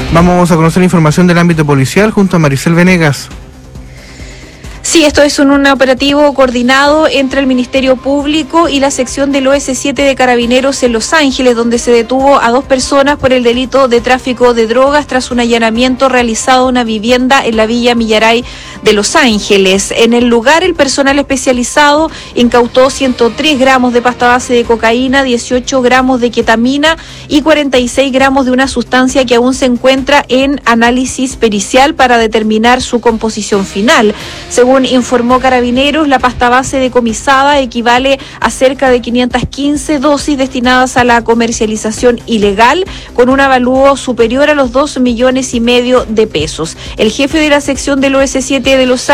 Vamos a conocer información del ámbito policial junto a Maricel Venegas. Sí, esto es un operativo coordinado entre el Ministerio Público y la sección del OS7 de Carabineros en Los Ángeles, donde se detuvo a 2 personas por el delito de tráfico de drogas tras un allanamiento realizado en una vivienda en la Villa Millaray de Los Ángeles. En el lugar, el personal especializado incautó 103 gramos de pasta base de cocaína, 18 gramos de ketamina y 46 gramos de una sustancia que aún se encuentra en análisis pericial para determinar su composición final. Según informó Carabineros, la pasta base decomisada equivale a cerca de 515 dosis destinadas a la comercialización ilegal, con un avalúo superior a los 2,5 millones de pesos. El jefe de la sección del OS7 de Los